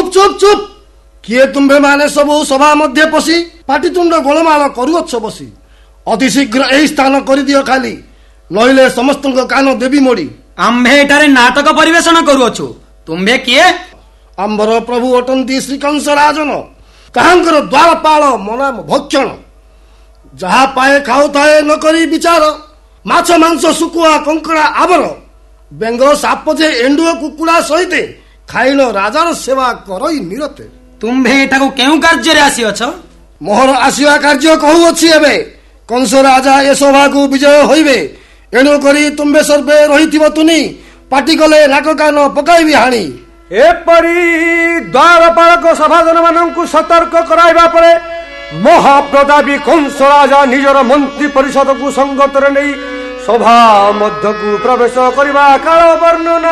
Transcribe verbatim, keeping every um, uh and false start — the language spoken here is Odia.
ଚୁପ୍ ଚୁପ୍ ଚୁପ୍ କିଏ ତୁମ୍ଭେ ମାନେ ସବୁ ସଭା ମଧ୍ୟ ପଶି ପାଟିତୁଣ୍ଡ ଗୋଳମାଳ କରୁଅଛ ବସି। ଅତି ଶୀଘ୍ର ଏହି ସ୍ଥାନ କରିଦିଅ ଖାଲି, ନଇଲେ ସମସ୍ତଙ୍କ କାନ ଦେବି ମୋଡ଼ି। ଆମ୍ଭେ ଏଠାରେ ନାଟକ ପରିବେଷଣ କରୁଅଛୁ, ତୁମ୍ଭେ କିଏ? ଆମ୍ଭର ପ୍ରଭୁ ଅଟନ୍ତି ଶ୍ରୀକଂସ ରାଜନ, ତାହାଙ୍କର ଦ୍ୱାରପାଳ ମନାମ ଭକ୍ଷଣ। ଯାହା ପାଏ ଖାଉଥାଏ ନ କରି ବିଚାର, ମାଛ ମାଂସ ଶୁଖୁଆ କଙ୍କଡ଼ା ଆବର। ବେଙ୍ଗ ସାପ ଯେ ଏଣ୍ଡୁଅ କୁକୁଡ଼ା ସହିତେ, ଖାଇଲ ରାଜାର ସେବା କରଇ ନିରତେ। ତୁମ୍ଭେ ଏଠାକୁ କେଉଁ କାର୍ଯ୍ୟରେ ଆସିଅଛ? ମୋହର ଆସିବା କାର୍ଯ୍ୟ କହୁଅଛି ଏବେ। କଂସ ରାଜା ଏ ସଭାକୁ ବିଜୟ ହୋଇବେ, ଏଣୁକରି ତୁମ୍ଭେ ସର୍ବେ ରହିଥିବ ତୁନି, ପାଟି କଲେ ନାକ କାନ ପକାଇବି ହାଣି। ଏପରି ଦ୍ୱାରପାଳକ ସଭାଜନ ମାନଙ୍କୁ ସତର୍କ କରାଇବା ପରେ ମହାପ୍ରତାପୀ କଂସ ରାଜା ନିଜର ମନ୍ତ୍ରୀ ପରିଷଦକୁ ସଙ୍ଗତରେ ନେଇ ସଭା ମଧ୍ୟକୁ ପ୍ରବେଶ କରିବା କାଳ ବର୍ଣ୍ଣନା।